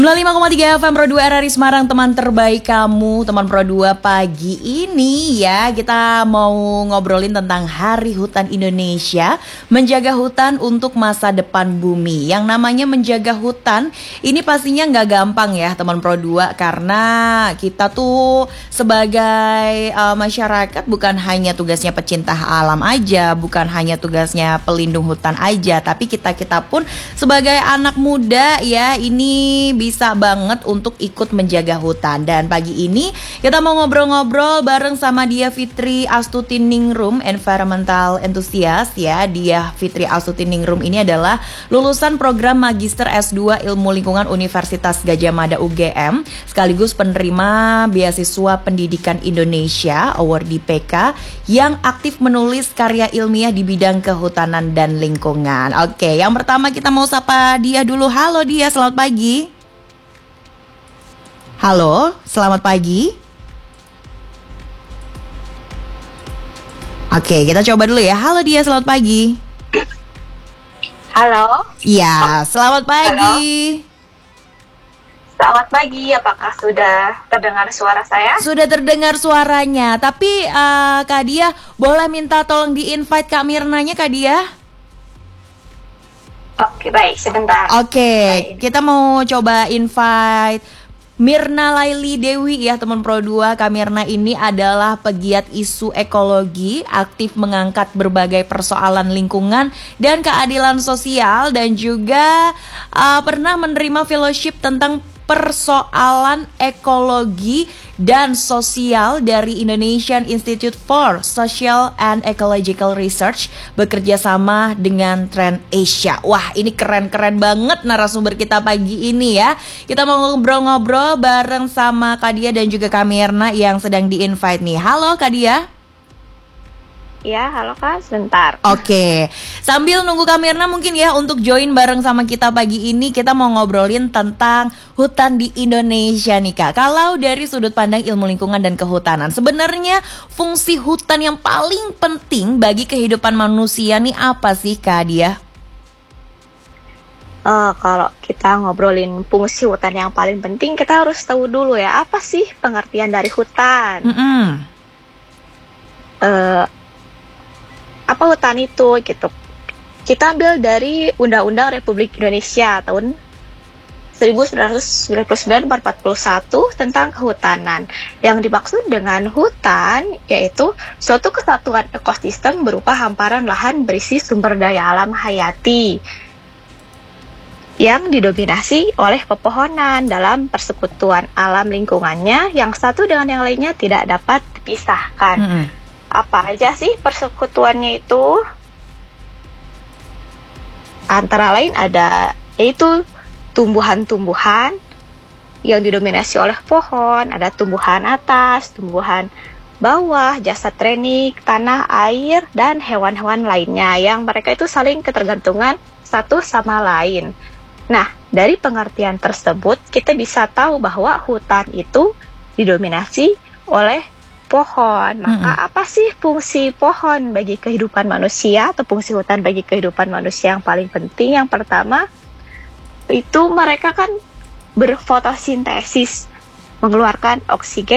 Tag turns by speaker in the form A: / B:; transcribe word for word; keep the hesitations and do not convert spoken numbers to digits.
A: sembilan puluh lima koma tiga F M Pro dua R R I Semarang, teman terbaik kamu, teman Pro dua pagi ini ya. Kita mau ngobrolin tentang Hari Hutan Indonesia, menjaga hutan untuk masa depan bumi. Yang namanya menjaga hutan, ini pastinya nggak gampang ya teman Pro dua, karena kita tuh sebagai uh, masyarakat bukan hanya tugasnya pecinta alam aja, bukan hanya tugasnya pelindung hutan aja, tapi kita-kita pun sebagai anak muda ya, ini bisa bisa banget untuk ikut menjaga hutan. Dan pagi ini kita mau ngobrol-ngobrol bareng sama Dia Fitri Astuti Ningrum, environmental enthusiast ya. Dia Fitri Astuti Ningrum ini adalah lulusan program Magister S dua Ilmu Lingkungan Universitas Gadjah Mada U G M, sekaligus penerima beasiswa Pendidikan Indonesia Award di P K, yang aktif menulis karya ilmiah di bidang kehutanan dan lingkungan. Oke, yang pertama kita mau sapa Dia dulu. Halo Dia, selamat pagi. Halo, selamat pagi. Oke, kita coba dulu ya. Halo Dia, selamat pagi.
B: Halo.
A: Iya, selamat pagi.
B: Halo. Selamat pagi, apakah sudah terdengar suara saya?
A: Sudah terdengar suaranya, tapi uh, Kak Dia boleh minta tolong di-invite Kak Mirnanya, Kak Dia?
B: Oke, baik, sebentar.
A: Oke, kita mau coba invite Mirna Laili Dewi ya teman Pro dua. Kak Mirna ini adalah pegiat isu ekologi, aktif mengangkat berbagai persoalan lingkungan dan keadilan sosial, dan juga uh, pernah menerima fellowship tentang persoalan ekologi dan sosial dari Indonesian Institute for Social and Ecological Research, bekerja sama dengan Trend Asia. Wah, ini keren-keren banget narasumber kita pagi ini ya. Kita mau ngobrol-ngobrol bareng sama Kak Dia dan juga Kak Mirna yang sedang di-invite nih. Halo Kak Dia.
B: Ya, halo Kak, sebentar.
A: Oke, sambil nunggu Kak Mirna mungkin ya untuk join bareng sama kita pagi ini, kita mau ngobrolin tentang hutan di Indonesia nih Kak. Kalau dari sudut pandang ilmu lingkungan dan kehutanan, sebenarnya fungsi hutan yang paling penting bagi kehidupan manusia nih apa sih Kak Dia?
B: Uh, kalau kita ngobrolin fungsi hutan yang paling penting, kita harus tahu dulu ya, apa sih pengertian dari hutan?
A: Mm-hmm.
B: Uh, apa hutan itu gitu. Kita ambil dari Undang-Undang Republik Indonesia tahun seribu sembilan ratus sembilan puluh sembilan empat puluh satu tentang kehutanan. Yang dimaksud dengan hutan yaitu suatu kesatuan ekosistem berupa hamparan lahan berisi sumber daya alam hayati yang didominasi oleh pepohonan dalam persekutuan alam lingkungannya yang satu dengan yang lainnya tidak dapat dipisahkan. Mm-hmm. Apa aja sih persekutuannya itu? Antara lain ada yaitu tumbuhan-tumbuhan yang didominasi oleh pohon, ada tumbuhan atas, tumbuhan bawah, jasad trenik, tanah, air, dan hewan-hewan lainnya yang mereka itu saling ketergantungan satu sama lain. Nah, dari pengertian tersebut kita bisa tahu bahwa hutan itu didominasi oleh pohon. Maka mm-hmm. apa sih fungsi pohon bagi kehidupan manusia atau fungsi hutan bagi kehidupan manusia yang paling penting? Yang pertama itu mereka kan berfotosintesis, mengeluarkan oksigen